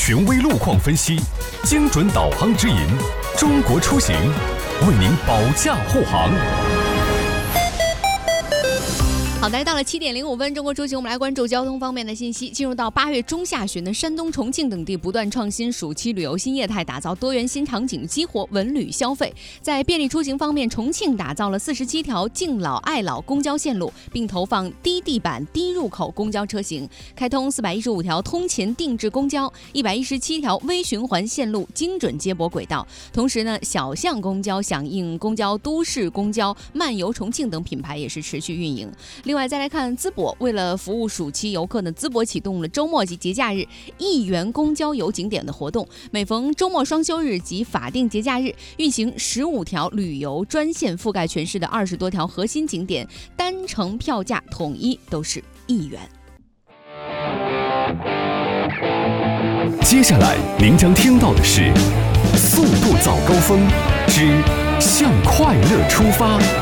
权威路况分析，精准导航指引，中国出行为您保驾护航。 好的，到了7点05分，中国出行，我们来关注交通方面的信息。进入到8月中下旬呢，山东、重庆等地不断创新暑期旅游新业态，打造多元新场景，激活文旅消费。在便利出行方面，重庆打造了47条敬老爱老公交线路，并投放低地板、低入口公交车型，开通415条通勤定制公交，117条微循环线路，精准接驳轨道。同时呢，小象公交响应公交、都市公交、漫游重庆等品牌也是持续运营。另外再来看淄博，为了服务暑期游客呢，淄博启动了周末及节假日1元公交游景点的活动，每逢周末双休日及法定节假日，运行15条旅游专线，覆盖全市的20多条核心景点，单程票价统一都是1元。 接下来您将听到的是《速度早高峰之向快乐出发》。